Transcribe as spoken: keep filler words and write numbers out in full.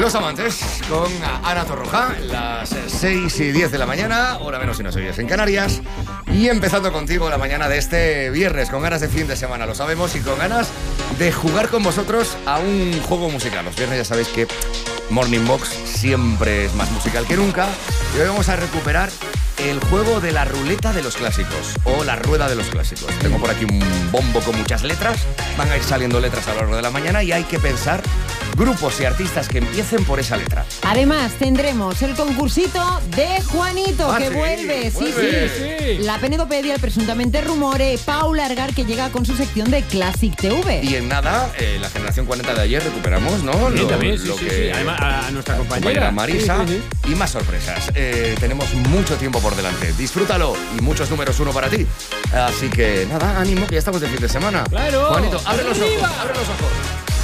Los Amantes con Ana Torroja, las seis y diez de la mañana, hora menos si nos oyes en Canarias. Y empezando contigo la mañana de este viernes, con ganas de fin de semana, lo sabemos, y con ganas de jugar con vosotros a un juego musical. Los viernes ya sabéis que Morning Box siempre es más musical que nunca. Y hoy vamos a recuperar el juego de la ruleta de los clásicos, o la rueda de los clásicos. Tengo por aquí un bombo con muchas letras, van a ir saliendo letras a lo largo de la mañana y hay que pensar grupos y artistas que empiecen por esa letra. Además tendremos el concursito de Juanito, ah, que sí, vuelve, sí, vuelve. sí, sí. La penedopedia, el presuntamente rumore, Paula Argar, que llega con su sección de Classic T V. Y en nada, eh, la generación cuarenta de ayer recuperamos, ¿no? Sí, lo, también, sí, lo sí, que sí. Además, a nuestra compañera, compañera Marisa, sí, sí, y más sorpresas. Eh, tenemos mucho tiempo por delante. Disfrútalo y muchos números uno para ti. Así que nada, ánimo, que ya estamos de fin de semana. Claro. Juanito, abre los ¡Arriba! ojos, abre los ojos.